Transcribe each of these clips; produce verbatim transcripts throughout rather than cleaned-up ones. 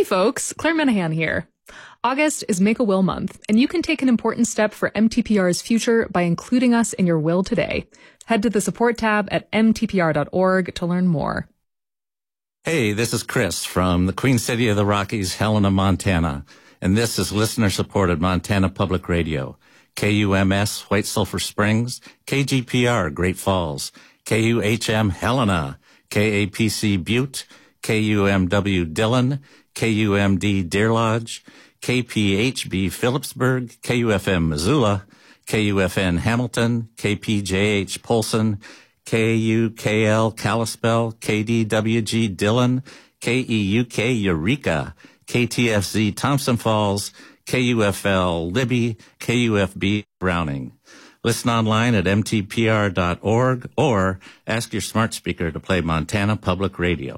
Hey folks, Claire Minahan here. August is Make-A-Will month, and you can take an important step for M T P R's future by including us in your will today. Head to the support tab at m t p r dot org to learn more. Hey, this is Chris from the Queen City of the Rockies, Helena, Montana, and this is listener-supported Montana Public Radio. K U M S, White Sulphur Springs, K G P R, Great Falls, K U H M, Helena, K A P C, Butte, K U M W, Dillon, K U M D, Deer Lodge, K P H B, Phillipsburg, K U F M, Missoula, K U F N, Hamilton, K P J H, Polson, K U K L, Kalispell, K D W G, Dillon, K E U K, Eureka, K T F Z, Thompson Falls, K U F L, Libby, K U F B, Browning. Listen online at m t p r dot org or ask your smart speaker to play Montana Public Radio.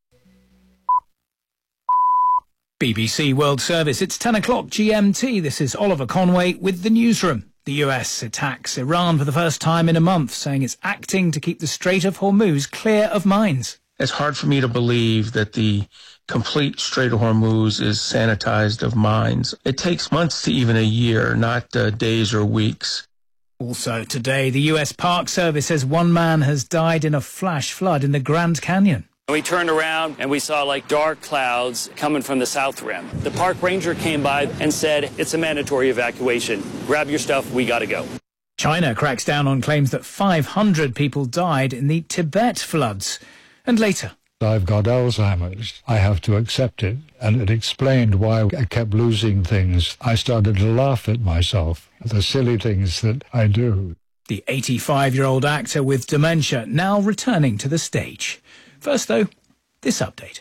B B C World Service, it's ten o'clock G M T. This is Oliver Conway with the newsroom. The U S attacks Iran for the first time in a month, saying it's acting to keep the Strait of Hormuz clear of mines. It's hard for me to believe that the complete Strait of Hormuz is sanitized of mines. It takes months to even a year, not uh, days or weeks. Also today, the U S Park Service says one man has died in a flash flood in the Grand Canyon. We turned around and we saw like dark clouds coming from the south rim. The park ranger came by and said, it's a mandatory evacuation. Grab your stuff, we gotta go. China cracks down on claims that five hundred people died in the Tibet floods. And later, I've got Alzheimer's. I have to accept it. And it explained why I kept losing things. I started to laugh at myself, at the silly things that I do. The eighty-five-year-old actor with dementia now returning to the stage. First, though, this update.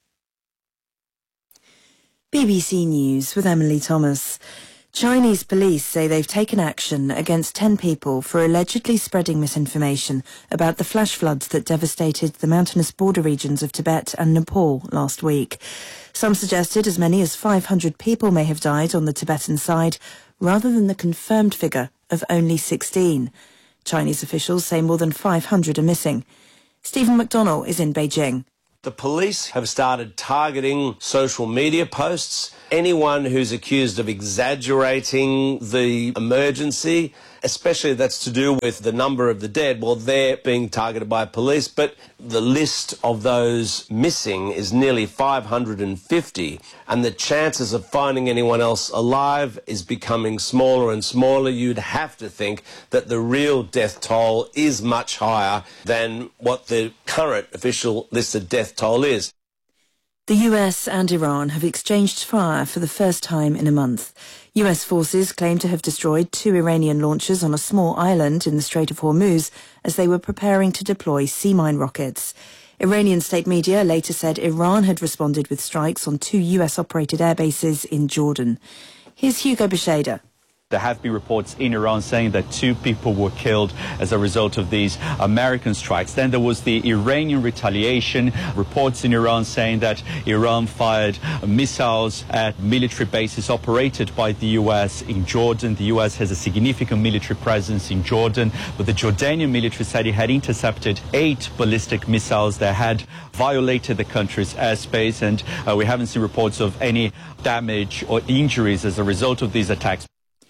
B B C News with Emily Thomas. Chinese police say they've taken action against ten people for allegedly spreading misinformation about the flash floods that devastated the mountainous border regions of Tibet and Nepal last week. Some suggested as many as five hundred people may have died on the Tibetan side, rather than the confirmed figure of only sixteen. Chinese officials say more than five hundred are missing. Stephen McDonnell is in Beijing. The police have started targeting social media posts. Anyone who's accused of exaggerating the emergency, especially that's to do with the number of the dead, well, they're being targeted by police. But the list of those missing is nearly five hundred fifty, and the chances of finding anyone else alive is becoming smaller and smaller. You'd have to think that the real death toll is much higher than what the current official listed death toll is. The U S and Iran have exchanged fire for the first time in a month. U S forces claim to have destroyed two Iranian launchers on a small island in the Strait of Hormuz as they were preparing to deploy sea mine rockets. Iranian state media later said Iran had responded with strikes on two U S-operated air bases in Jordan. Here's Hugo Besheda. There have been reports in Iran saying that two people were killed as a result of these American strikes. Then there was the Iranian retaliation, reports in Iran saying that Iran fired missiles at military bases operated by the U S in Jordan. The U S has a significant military presence in Jordan, but the Jordanian military said it had intercepted eight ballistic missiles that had violated the country's airspace, and uh, we haven't seen reports of any damage or injuries as a result of these attacks.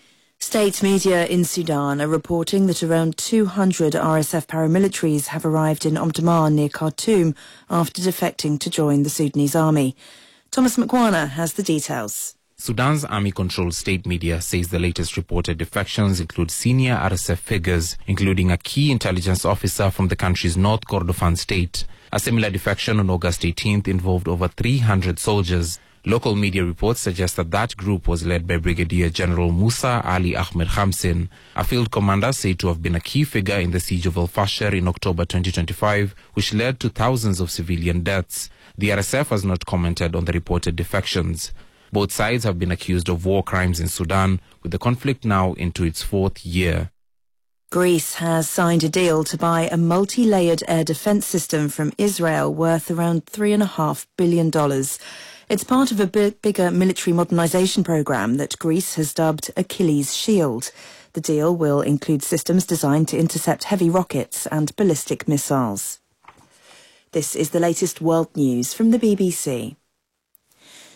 State media in Sudan are reporting that around two hundred R S F paramilitaries have arrived in Omdurman near Khartoum after defecting to join the Sudanese army. Thomas McWarner has the details. Sudan's army-controlled state media says the latest reported defections include senior R S F figures, including a key intelligence officer from the country's North Kordofan state. A similar defection on August eighteenth involved over three hundred soldiers. Local media reports suggest that that group was led by Brigadier General Musa Ali Ahmed Khamsin, a field commander said to have been a key figure in the siege of El Fasher in October twenty twenty-five, which led to thousands of civilian deaths. The R S F has not commented on the reported defections. Both sides have been accused of war crimes in Sudan, with the conflict now into its fourth year. Greece has signed a deal to buy a multi-layered air defence system from Israel worth around three point five billion dollars. It's part of a big, bigger military modernisation programme that Greece has dubbed Achilles Shield. The deal will include systems designed to intercept heavy rockets and ballistic missiles. This is the latest world news from the B B C.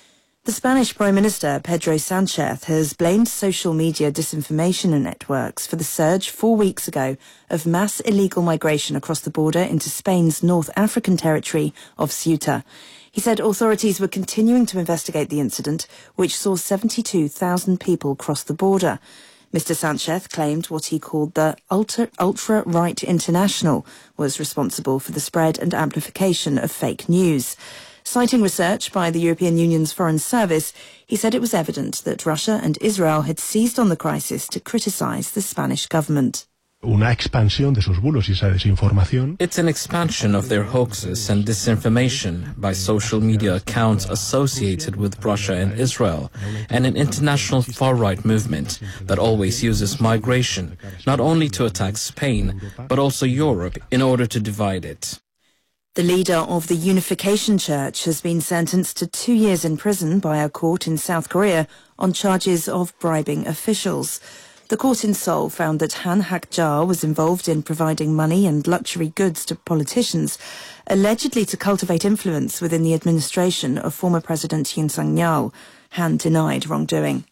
The Spanish Prime Minister, Pedro Sánchez, has blamed social media disinformation networks for the surge four weeks ago of mass illegal migration across the border into Spain's North African territory of Ceuta. He said authorities were continuing to investigate the incident, which saw seventy-two thousand people cross the border. Mister Sánchez claimed what he called the ultra, ultra-right international was responsible for the spread and amplification of fake news. Citing research by the European Union's Foreign Service, he said it was evident that Russia and Israel had seized on the crisis to criticize the Spanish government. Una expansión de sus bulos y esa desinformación. It's an expansion of their hoaxes and disinformation by social media accounts associated with Russia and Israel, and an international far-right movement that always uses migration, not only to attack Spain, but also Europe in order to divide it. The leader of the Unification Church has been sentenced to two years in prison by a court in South Korea on charges of bribing officials. The court in Seoul found that Han Hak-ja was involved in providing money and luxury goods to politicians, allegedly to cultivate influence within the administration of former President Yoon Suk-yeol. Han denied wrongdoing.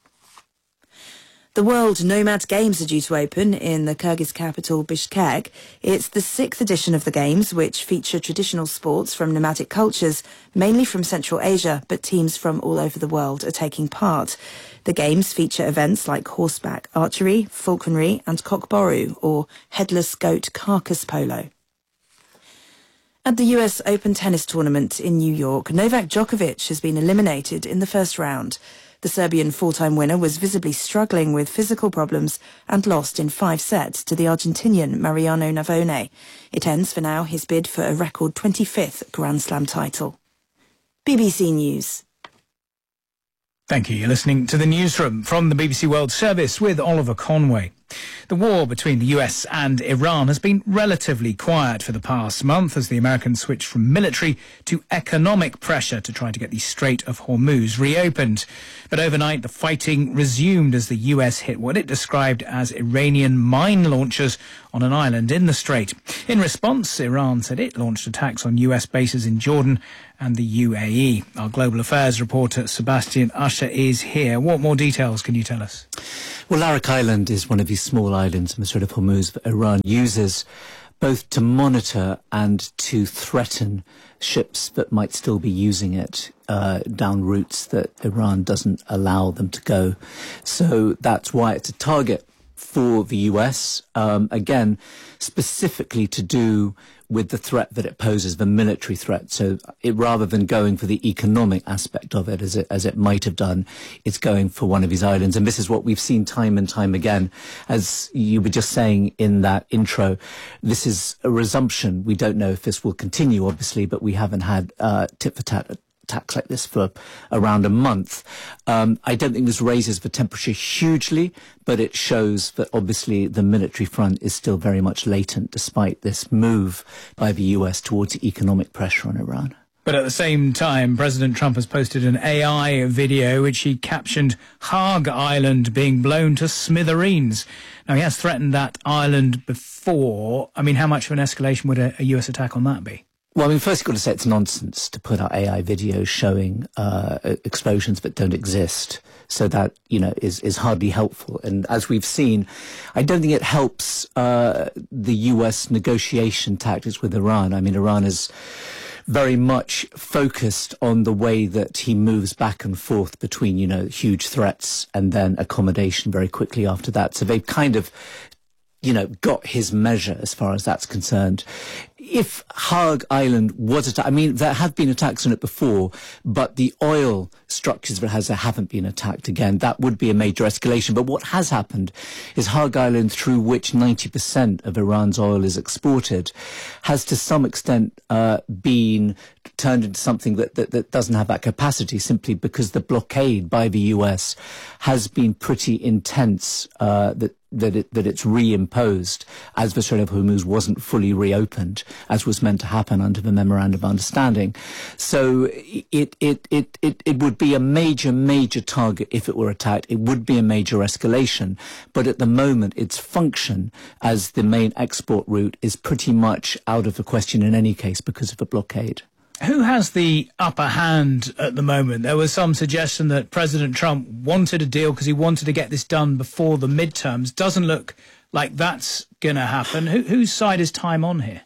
The World Nomad Games are due to open in the Kyrgyz capital Bishkek. It's the sixth edition of the Games, which feature traditional sports from nomadic cultures, mainly from Central Asia, but teams from all over the world are taking part. The Games feature events like horseback archery, falconry and cockboru, or headless goat carcass polo. At the U S Open tennis tournament in New York, Novak Djokovic has been eliminated in the first round. The Serbian four-time winner was visibly struggling with physical problems and lost in five sets to the Argentinian Mariano Navone. It ends for now his bid for a record twenty-fifth Grand Slam title. B B C News. Thank you. You're listening to the Newsroom from the B B C World Service with Oliver Conway. The war between the U S and Iran has been relatively quiet for the past month as the Americans switched from military to economic pressure to try to get the Strait of Hormuz reopened. But overnight, the fighting resumed as the U S hit what it described as Iranian mine launchers on an island in the Strait. In response, Iran said it launched attacks on U S bases in Jordan and the U A E. Our global affairs reporter Sebastian Usher is here. What more details can you tell us? Well, Larak Island is one of these small islands in the Strait of Hormuz that Iran uses both to monitor and to threaten ships that might still be using it uh, down routes that Iran doesn't allow them to go. So that's why it's a target for the U S, um, again, specifically to do with the threat that it poses, the military threat. So it, rather than going for the economic aspect of it, as it, as it might have done, it's going for one of these islands. And this is what we've seen time and time again. As you were just saying in that intro, this is a resumption. We don't know if this will continue, obviously, but we haven't had uh, tit-for-tat attacks like this for around a month. Um, I don't think this raises the temperature hugely, but it shows that obviously the military front is still very much latent despite this move by the U S towards economic pressure on Iran. But at the same time, President Trump has posted an A I video which he captioned Haag Island being blown to smithereens. Now, he has threatened that island before. I mean, how much of an escalation would a, a U S attack on that be? Well, I mean, first you've got to say it's nonsense to put out A I videos showing uh, explosions that don't exist. So that, you know, is, is hardly helpful. And as we've seen, I don't think it helps uh, the U S negotiation tactics with Iran. I mean, Iran is very much focused on the way that he moves back and forth between, you know, huge threats and then accommodation very quickly after that. So they've kind of, you know, got his measure as far as that's concerned. If Haag Island was attacked, I mean, there have been attacks on it before, but the oil structures that it has there haven't been attacked again. That would be a major escalation. But what has happened is Haag Island, through which ninety percent of Iran's oil is exported, has to some extent uh, been turned into something that, that, that doesn't have that capacity, simply because the blockade by the U S has been pretty intense, uh, that that it, that it's reimposed as the Strait of Hormuz wasn't fully reopened, as was meant to happen under the Memorandum of Understanding. So it, it, it, it, it would be a major, major target if it were attacked. It would be a major escalation. But at the moment, its function as the main export route is pretty much out of the question in any case because of the blockade. Who has the upper hand at the moment? There was some suggestion that President Trump wanted a deal because he wanted to get this done before the midterms. Doesn't look like that's going to happen. Who, whose side is time on here?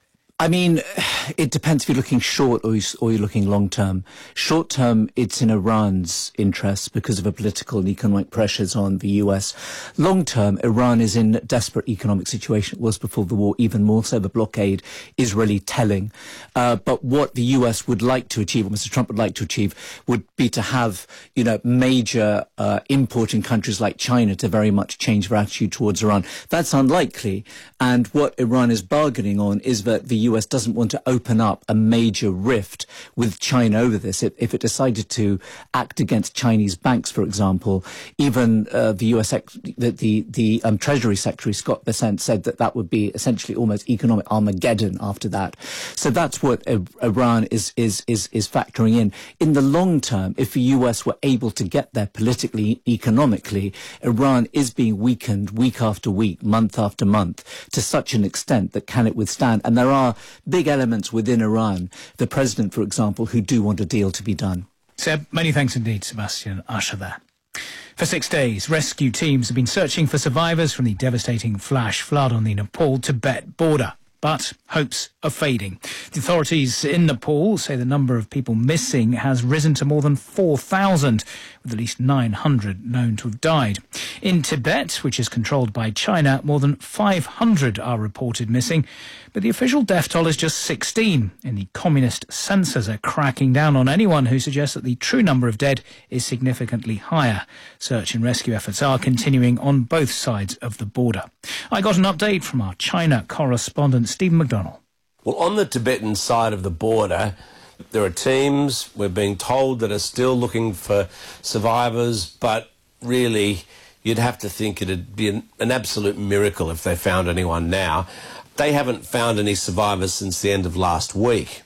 I mean, it depends if you're looking short or, you, or you're looking long term. Short term, it's in Iran's interests because of the political and economic pressures on the U S. Long term, Iran is in a desperate economic situation. It was before the war, even more so. The blockade is really telling. Uh, but what the U S would like to achieve, or Mister Trump would like to achieve, would be to have, you know, major uh, importing countries like China to very much change their attitude towards Iran. That's unlikely. And what Iran is bargaining on is that the U S doesn't want to open up a major rift with China over this. If, if it decided to act against Chinese banks, for example, even uh, the U S the the, the um, Treasury Secretary Scott Bessent said that that would be essentially almost economic Armageddon after that. So that's what uh, Iran is is is is factoring in. In the long term, if the U S were able to get there politically, economically, Iran is being weakened week after week, month after month, to such an extent that can it withstand? And there are big elements within Iran, the president, for example, who do want a deal to be done. Seb, many thanks indeed, Sebastian Usher there. For six days, rescue teams have been searching for survivors from the devastating flash flood on the Nepal-Tibet border. But hopes are fading. The authorities in Nepal say the number of people missing has risen to more than four thousand, with at least nine hundred known to have died. In Tibet, which is controlled by China, more than five hundred are reported missing, but the official death toll is just sixteen, and the communist censors are cracking down on anyone who suggests that the true number of dead is significantly higher. Search and rescue efforts are continuing on both sides of the border. I got an update from our China correspondent, Stephen McDonnell. Well, on the Tibetan side of the border, there are teams, we're being told, that are still looking for survivors, but really you'd have to think it'd be an, an absolute miracle if they found anyone now. They haven't found any survivors since the end of last week.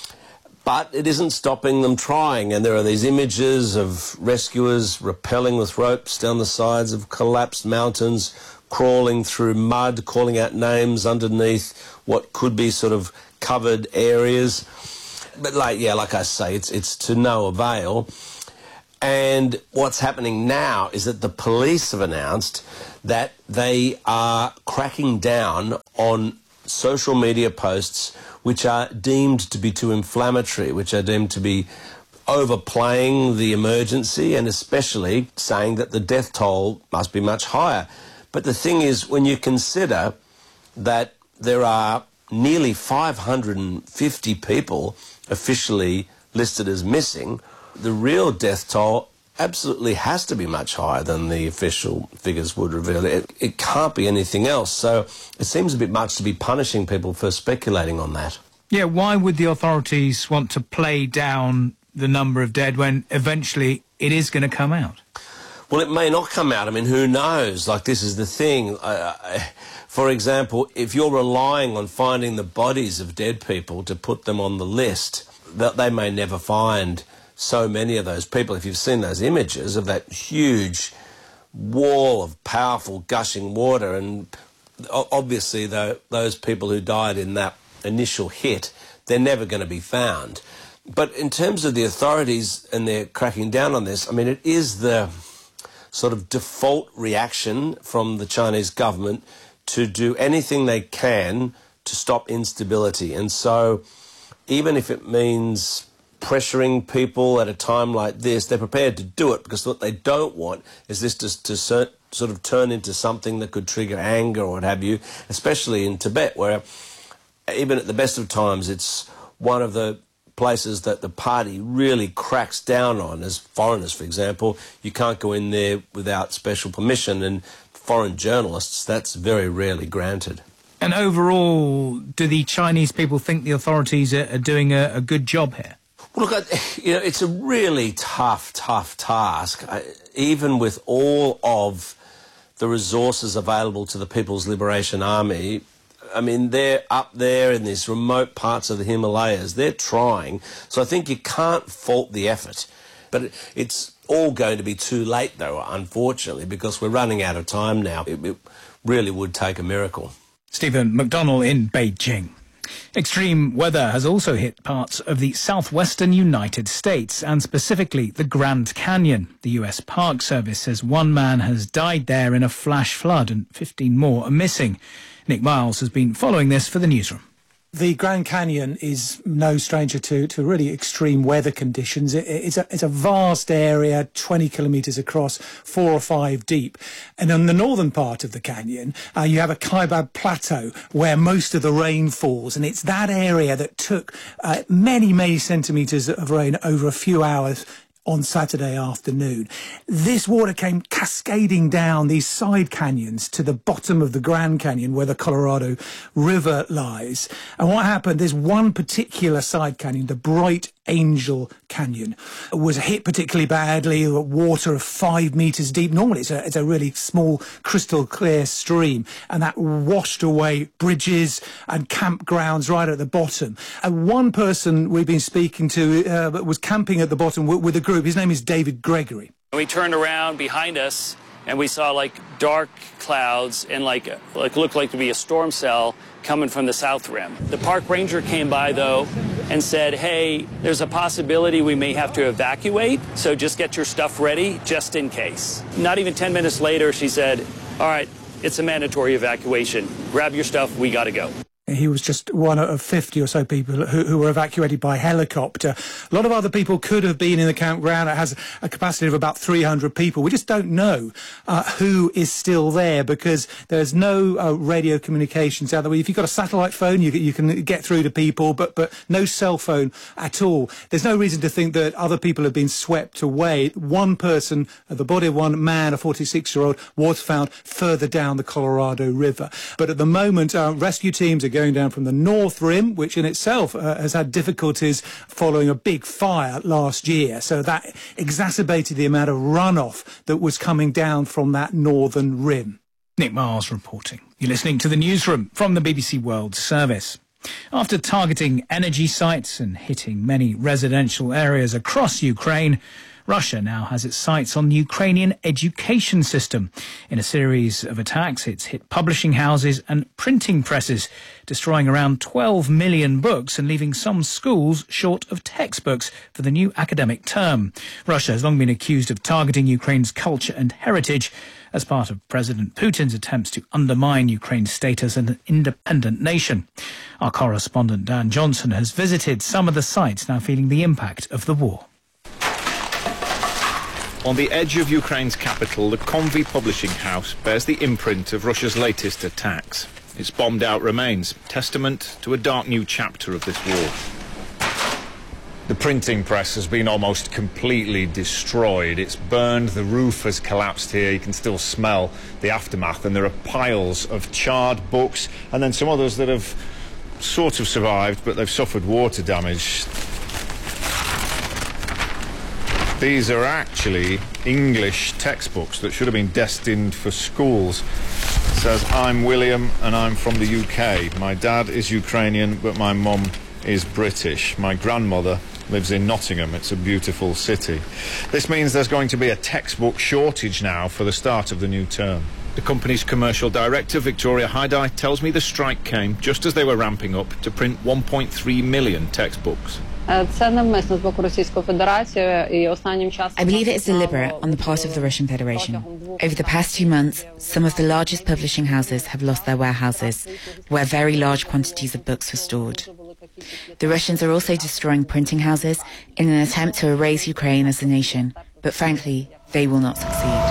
But it isn't stopping them trying, and there are these images of rescuers rappelling with ropes down the sides of collapsed mountains, crawling through mud, calling out names underneath what could be sort of covered areas. But like, yeah, like I say, it's it's to no avail. And what's happening now is that the police have announced that they are cracking down on social media posts which are deemed to be too inflammatory, which are deemed to be overplaying the emergency, and especially saying that the death toll must be much higher. But the thing is, when you consider that there are nearly five hundred fifty people officially listed as missing, the real death toll absolutely has to be much higher than the official figures would reveal. It, it can't be anything else. So it seems a bit much to be punishing people for speculating on that. Yeah, why would the authorities want to play down the number of dead when eventually it is going to come out? Well, it may not come out. I mean, who knows? Like, this is the thing. Uh, for example, if you're relying on finding the bodies of dead people to put them on the list, that they may never find so many of those people. If you've seen those images of that huge wall of powerful gushing water, and obviously the, those people who died in that initial hit, they're never going to be found. But in terms of the authorities and their cracking down on this, I mean, it is the sort of default reaction from the Chinese government to do anything they can to stop instability. And so even if it means pressuring people at a time like this, they're prepared to do it, because what they don't want is this to, to sort of turn into something that could trigger anger or what have you, especially in Tibet, where even at the best of times it's one of the places that the party really cracks down on. As foreigners, for example, you can't go in there without special permission, and foreign journalists, that's very rarely granted. And overall, do the Chinese people think the authorities are, are doing a, a good job here? Well, look, I, you know, it's a really tough, tough task. I, even with all of the resources available to the People's Liberation Army, I mean, they're up there in these remote parts of the Himalayas. They're trying. So I think you can't fault the effort. But it, it's all going to be too late, though, unfortunately, because we're running out of time now. It, it really would take a miracle. Stephen McDonnell in Beijing. Extreme weather has also hit parts of the southwestern United States and specifically the Grand Canyon. The U S Park Service says one man has died there in a flash flood and fifteen more are missing. Nick Miles has been following this for the newsroom. The Grand Canyon is no stranger to, to really extreme weather conditions. It, it's, a, it's a vast area, twenty kilometres across, four or five deep. And on the northern part of the canyon, uh, you have a Kaibab Plateau where most of the rain falls. And it's that area that took uh, many, many centimetres of rain over a few hours on Saturday afternoon. This water came cascading down these side canyons to the bottom of the Grand Canyon where the Colorado River lies. And what happened, there's one particular side canyon, the Bright Angel Canyon, was hit particularly badly, water of five metres deep. Normally it's a, it's a really small, crystal clear stream, and that washed away bridges and campgrounds right at the bottom. And one person we've been speaking to uh, was camping at the bottom with, with a group. His name is David Gregory. We turned around behind us and we saw like dark clouds and like like looked like to be a storm cell coming from the south rim. The park ranger came by though and said, hey, there's a possibility we may have to evacuate, so just get your stuff ready just in case. Not even ten minutes later, she said, all right, it's a mandatory evacuation. Grab your stuff, we gotta go. He was just one of fifty or so people who, who were evacuated by helicopter. A lot of other people could have been in the campground. It has a capacity of about three hundred people. We just don't know uh, who is still there because there's no uh, radio communications out there. If you've got a satellite phone, you, you can get through to people, but, but no cell phone at all. There's no reason to think that other people have been swept away. One person, uh, the body of one man, a forty-six-year-old, was found further down the Colorado River. But at the moment, uh, rescue teams are going going down from the North Rim, which in itself uh, has had difficulties following a big fire last year. So that exacerbated the amount of runoff that was coming down from that Northern Rim. Nick Miles reporting. You're listening to the newsroom from the B B C World Service. After targeting energy sites and hitting many residential areas across Ukraine, Russia now has its sights on the Ukrainian education system. In a series of attacks, it's hit publishing houses and printing presses, destroying around twelve million books and leaving some schools short of textbooks for the new academic term. Russia has long been accused of targeting Ukraine's culture and heritage as part of President Putin's attempts to undermine Ukraine's status as an independent nation. Our correspondent Dan Johnson has visited some of the sites now feeling the impact of the war. On the edge of Ukraine's capital, the Konvi publishing house bears the imprint of Russia's latest attacks. Its bombed-out remains, testament to a dark new chapter of this war. The printing press has been almost completely destroyed. It's burned, the roof has collapsed here, you can still smell the aftermath, and there are piles of charred books, and then some others that have sort of survived, but they've suffered water damage. These are actually English textbooks that should have been destined for schools. It says, I'm William and I'm from the U K. My dad is Ukrainian, but my mum is British. My grandmother lives in Nottingham. It's a beautiful city. This means there's going to be a textbook shortage now for the start of the new term. The company's commercial director, Victoria Haidai, tells me the strike came just as they were ramping up to print one point three million textbooks. I believe it is deliberate on the part of the Russian Federation. Over the past two months, some of the largest publishing houses have lost their warehouses, where very large quantities of books were stored. The Russians are also destroying printing houses in an attempt to erase Ukraine as a nation, but frankly, they will not succeed.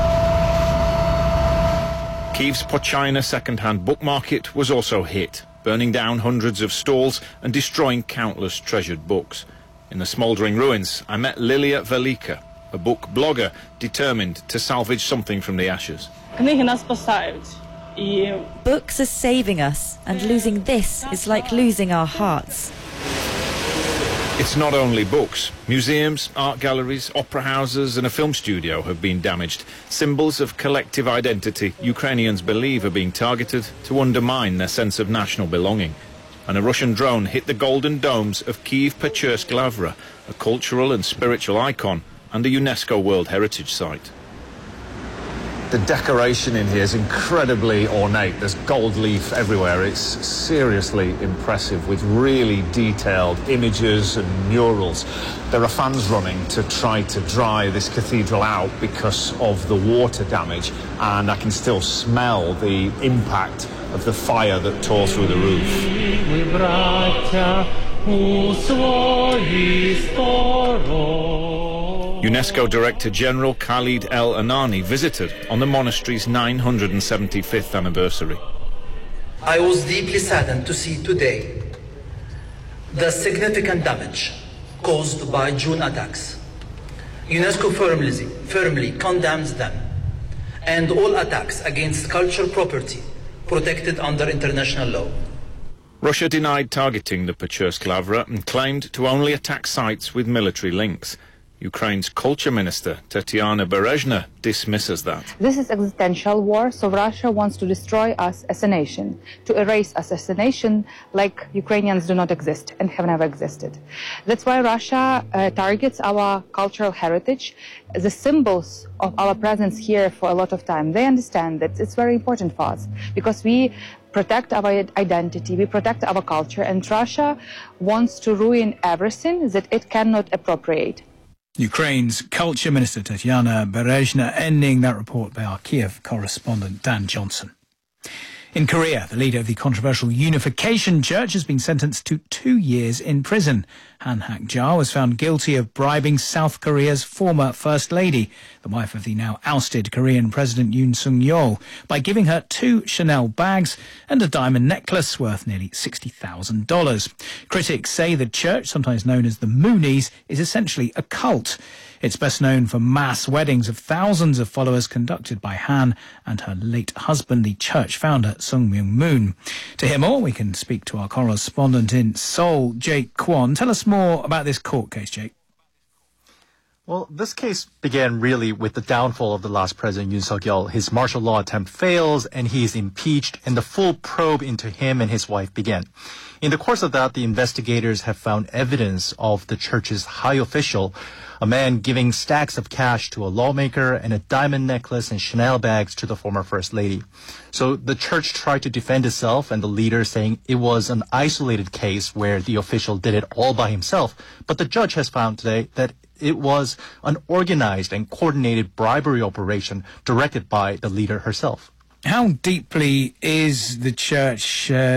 Kyiv's Pochina second-hand book market was also hit, burning down hundreds of stalls and destroying countless treasured books. In the smouldering ruins, I met Lilia Velika, a book blogger determined to salvage something from the ashes. Books are saving us, and losing this is like losing our hearts. It's not only books. Museums, art galleries, opera houses and a film studio have been damaged. Symbols of collective identity Ukrainians believe are being targeted to undermine their sense of national belonging. And a Russian drone hit the golden domes of Kyiv-Pechursk Lavra, a cultural and spiritual icon and a UNESCO World Heritage Site. The decoration in here is incredibly ornate. There's gold leaf everywhere. It's seriously impressive with really detailed images and murals. There are fans running to try to dry this cathedral out because of the water damage, and I can still smell the impact of the fire that tore through the roof. UNESCO Director General Khalid El Anani visited on the monastery's nine hundred seventy-fifth anniversary. I was deeply saddened to see today the significant damage caused by June attacks. UNESCO firmly, firmly condemns them and all attacks against cultural property protected under international law. Russia denied targeting the Pechursk Lavra and claimed to only attack sites with military links. Ukraine's culture minister, Tatiana Berezhna, dismisses that. This is existential war, so Russia wants to destroy us as a nation, to erase us as a nation like Ukrainians do not exist and have never existed. That's why Russia uh, targets our cultural heritage, the symbols of our presence here for a lot of time. They understand that it's very important for us because we protect our identity, we protect our culture, and Russia wants to ruin everything that it cannot appropriate. Ukraine's culture minister Tatiana Berezhna, ending that report by our Kiev correspondent Dan Johnson. In Korea, the leader of the controversial Unification Church has been sentenced to two years in prison. Han Hak-ja was found guilty of bribing South Korea's former First Lady, the wife of the now ousted Korean President Yoon Suk-yeol, by giving her two Chanel bags and a diamond necklace worth nearly sixty thousand dollars. Critics say the church, sometimes known as the Moonies, is essentially a cult. It's best known for mass weddings of thousands of followers conducted by Han and her late husband, the church founder Sung Myung Moon. To hear more, we can speak to our correspondent in Seoul, Jake Kwon. Tell us more about this court case, Jake. Well, this case began really with the downfall of the last president, Yoon Suk-yeol. His martial law attempt fails, and he is impeached, and the full probe into him and his wife began. In the course of that, the investigators have found evidence of the church's high official, a man giving stacks of cash to a lawmaker and a diamond necklace and Chanel bags to the former First Lady. So the church tried to defend itself, and the leader saying it was an isolated case where the official did it all by himself. But the judge has found today that it was an organized and coordinated bribery operation directed by the leader herself. How deeply is the church uh